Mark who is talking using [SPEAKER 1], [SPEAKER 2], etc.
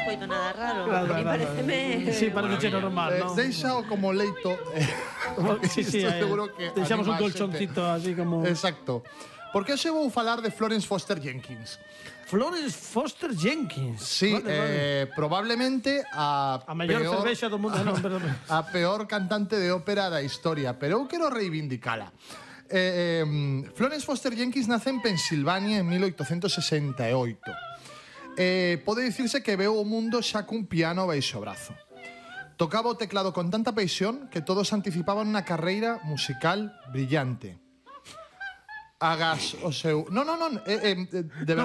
[SPEAKER 1] escoito nada raro.
[SPEAKER 2] Nada,
[SPEAKER 1] A mí
[SPEAKER 2] nada.
[SPEAKER 1] pareceme...
[SPEAKER 2] Sí, parece normal, ¿no?
[SPEAKER 3] Deixao como leito.
[SPEAKER 2] Sí, sí,
[SPEAKER 3] Isto seguro que
[SPEAKER 2] deixamos un
[SPEAKER 3] anima a xente.
[SPEAKER 2] colchoncito así como...
[SPEAKER 3] Exacto. Porque hoxe vou falar de Florence Foster Jenkins.
[SPEAKER 2] Florence Foster Jenkins.
[SPEAKER 3] Sí,
[SPEAKER 2] Vale.
[SPEAKER 3] probablemente a
[SPEAKER 2] mellor
[SPEAKER 3] peor,
[SPEAKER 2] cervexa do mundo. Non, perdón.
[SPEAKER 3] a peor cantante de ópera da historia, pero eu quero reivindicala. Florence Foster Jenkins nace en Pensilvania en 1868. Pode dicirse que veu o mundo xa cun piano baixo o brazo. Tocaba o teclado con tanta paixón que todos anticipaban unha carreira musical brillante. Agás o seu... Non, de verdade.